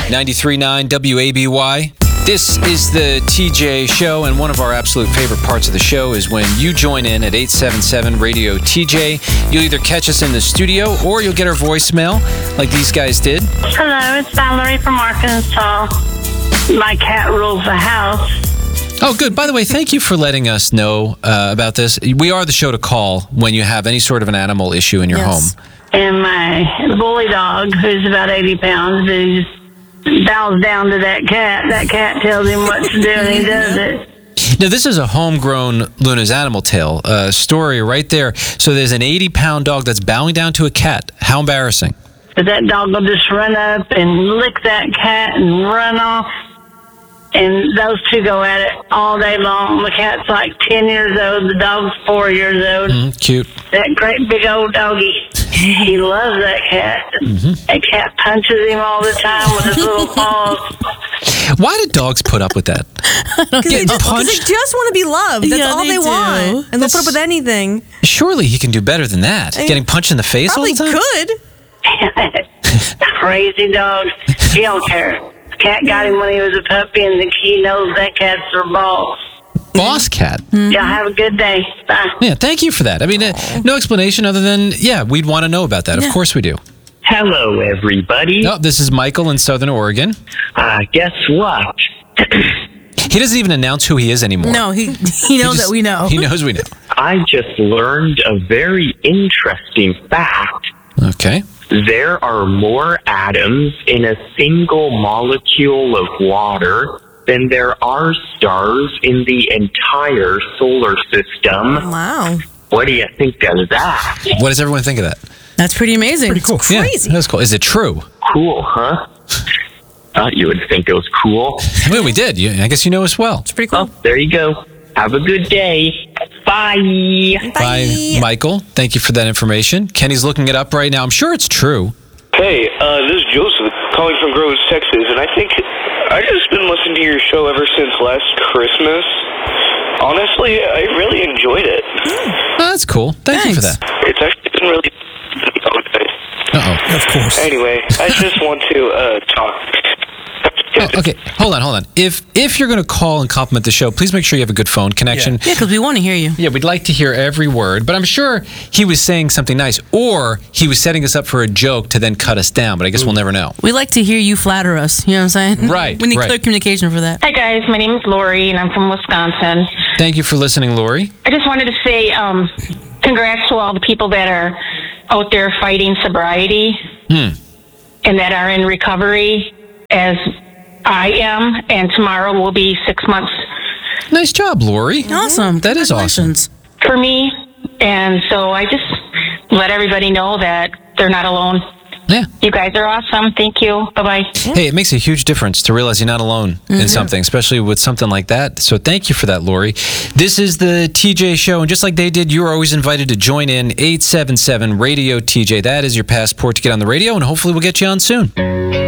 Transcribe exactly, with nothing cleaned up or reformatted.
ninety-three point nine W A B Y. This is the T J Show, and one of our absolute favorite parts of the show is when you join in at eight seven seven radio T J. You'll either catch us in the studio or you'll get our voicemail like these guys did. Hello, it's Valerie from Arkansas. My cat rules the house. Oh, good. By the way, thank you for letting us know uh, about this. We are the show to call when you have any sort of an animal issue in your Yes. home. And my bully dog, who's about eighty pounds, he bows down to that cat. That cat tells him what to do, and he does it. Now, this is a homegrown Luna's Animal Tale uh, story right there. So there's an eighty-pound dog that's bowing down to a cat. How embarrassing. But that dog will just run up and lick that cat and run off. And those two go at it all day long. The cat's like ten years old. The dog's four years old. Mm, cute. That great big old doggy. He loves that cat. Mm-hmm. That cat punches him all the time with his little paws. Why do dogs put up with that? Because they, Getting just- 'cause they punched? just want to be loved. That's Yeah, all they they, do. want. And they'll put up with anything. Surely he can do better than that. mean, Getting punched in the face all Probably the time? could. Crazy dog. He don't care. Cat got him when he was a puppy, and the, he knows that cat's their boss. Boss cat. Mm-hmm. Y'all have a good day. Bye. Yeah, thank you for that. I mean, uh, no explanation other than, yeah, we'd want to know about that. Of Yeah. course we do. Hello, everybody. No, this is Michael in Southern Oregon. Uh, guess what? He doesn't even announce who he is anymore. No, he he He knows just- that we know. He knows we know. I just learned a very interesting fact. Okay. There are more atoms in a single molecule of water than there are stars in the entire solar system. Wow. What do you think of that? What does everyone think of that? That's pretty amazing. Pretty cool. It's crazy. Yeah, that's cool. Is it true? Cool, huh? Thought you would think it was cool. I mean, we did. You, I guess you know as well. It's pretty cool. Well, there you go. Have a good day. Bye. Bye, Michael. Thank you for that information. Kenny's looking it up right now. I'm sure it's true. Hey, uh, this is Joseph calling from Groves, Texas, and I think I've just been listening to your show ever since last Christmas. Honestly, I really enjoyed it. Oh, that's cool. Thank you for Thanks. that. It's actually been really... Uh-oh. Of course. Anyway, I just want to uh, talk. Oh, okay, hold on, hold on. If if you're going to call and compliment the show, please make sure you have a good phone connection. Yeah, because we want to hear you. Yeah, we'd like to hear every word, but I'm sure he was saying something nice, or he was setting us up for a joke to then cut us down, but I guess we'll never know. We like to hear you flatter us. You know what I'm saying? Right, We need right. clear communication for that. Hi, guys. My name is Lori, and I'm from Wisconsin. Thank you for listening, Lori. I just wanted to say um, congrats to all the people that are out there fighting sobriety Hmm. and that are in recovery, as I am, and tomorrow will be six months Nice job, Lori. Awesome. That is awesome. Congratulations. for me. And so I just let everybody know that they're not alone. Yeah. You guys are awesome. Thank you. Bye-bye. Hey, it makes a huge difference to realize you're not alone in something, especially with something like that. So thank you for that, Lori. This is the T J Show, and just like they did, you're always invited to join in. eight seven seven radio T J. That is your passport to get on the radio, and hopefully we'll get you on soon.